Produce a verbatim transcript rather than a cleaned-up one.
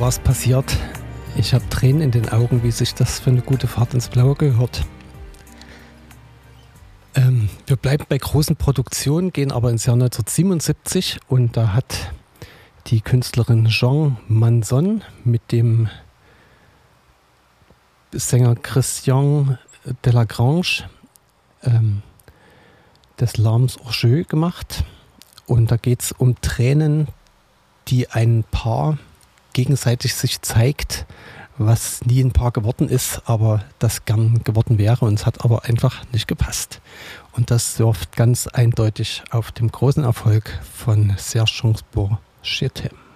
was passiert. Ich habe Tränen in den Augen, wie sich das für eine gute Fahrt ins Blaue gehört. Ähm, wir bleiben bei großen Produktionen, gehen aber ins Jahr neunzehnhundertsiebenundsiebzig und da hat die Künstlerin Jean Manson mit dem Sänger Christian Delagrange ähm, des Larmes Orgueil gemacht. Und da geht es um Tränen, die ein Paar gegenseitig sich zeigt, was nie ein Paar geworden ist, aber das gern geworden wäre und es hat aber einfach nicht gepasst. Und das surft ganz eindeutig auf dem großen Erfolg von Serge Gainsbourg, Je t'aime.